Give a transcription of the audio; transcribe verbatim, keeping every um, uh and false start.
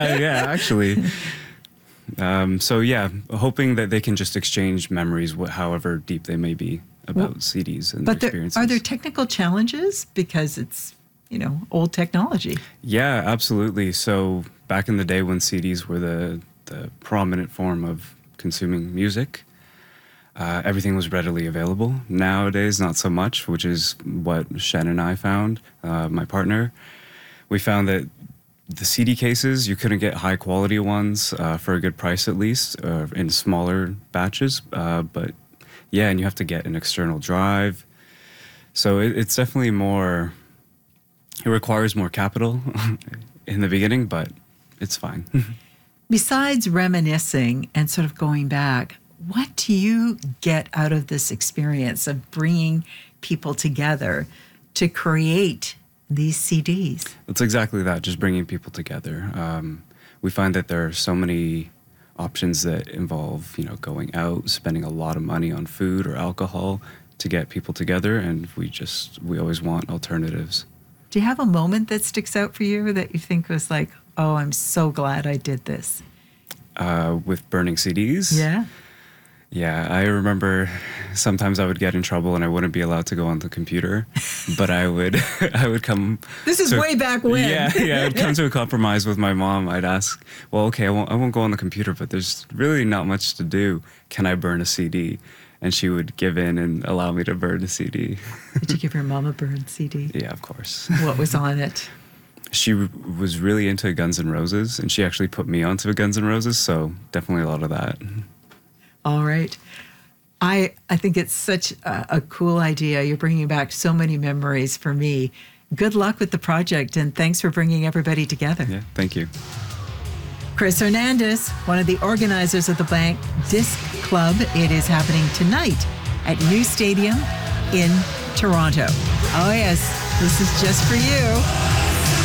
yeah, actually. Um, so yeah, hoping that they can just exchange memories, wh- however deep they may be, about Well, C Ds and But their there, experiences. are there technical challenges because it's, you know, old technology? Yeah, absolutely. So back in the day when C Ds were the, the prominent form of consuming music, uh, everything was readily available. Nowadays, not so much, which is what Shen and I found, uh, my partner. We found that the C D cases, you couldn't get high quality ones uh, for a good price at least, uh, in smaller batches. Uh, but yeah, and you have to get an external drive. So it, it's definitely more, it requires more capital in the beginning, but it's fine. Besides reminiscing and sort of going back, what do you get out of this experience of bringing people together to create these C Ds? It's exactly that, just bringing people together. Um, we find that there are so many options that involve, you know, going out, spending a lot of money on food or alcohol to get people together, and we just, we always want alternatives. Do you have a moment that sticks out for you that you think was like, oh, I'm so glad I did this? Uh, with burning C Ds? Yeah. Yeah, I remember sometimes I would get in trouble and I wouldn't be allowed to go on the computer, but I would I would come. This is to, way back when. Yeah, yeah, I'd come to a compromise with my mom. I'd ask, well, okay, I won't, I won't go on the computer, but there's really not much to do. Can I burn a C D? And she would give in and allow me to burn a C D. Did you give your mom a burned C D? Yeah, of course. What was on it? She w- was really into Guns N' Roses, and she actually put me onto Guns N' Roses, so definitely a lot of that. All right. I I think it's such a, a cool idea. You're bringing back so many memories for me. Good luck with the project, and thanks for bringing everybody together. Yeah, thank you. Chris Hernandez, one of the organizers of the Blank Disc Club. It is happening tonight at New Stadium in Toronto. Oh yes, this is just for you.